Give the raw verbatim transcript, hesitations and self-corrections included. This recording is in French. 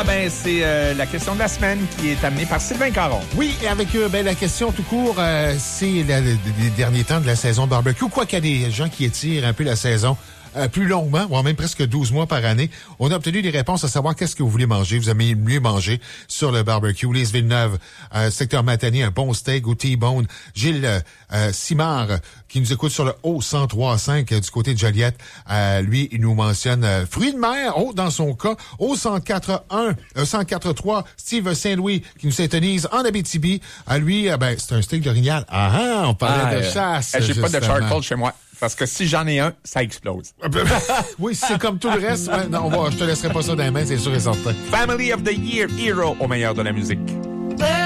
Ah ben c'est euh, la question de la semaine qui est amenée par Sylvain Caron. Oui, et avec euh, ben, la question tout court, euh, c'est la, les derniers temps de la saison barbecue. Quoi qu'il y a des gens qui étirent un peu la saison euh, plus longuement, voire même presque douze mois par année, on a obtenu des réponses à savoir qu'est-ce que vous voulez manger. Vous aimez mieux manger sur le barbecue. Lise Villeneuve, euh, secteur Matanie, un bon steak au T-bone. Gilles euh, euh, Simard, qui nous écoute sur le haut cent trois cinq euh, du côté de Joliette. Euh, lui, il nous mentionne euh, fruits de mer, oh, dans son cas, au cent quatre un, euh, cent quatre trois, Steve Saint-Louis, qui nous syntonise en Abitibi. À lui, euh, ben, c'est un steak d'orignal. Ah, ah, on parlait ah, de chasse. Euh, j'ai justement. pas de charcoal chez moi. Parce que si j'en ai un, ça explose. Oui, c'est comme tout le reste. Ouais, non, on va, je te laisserai pas ça dans les mains, c'est sûr et certain. Family of the Year Hero au meilleur de la musique.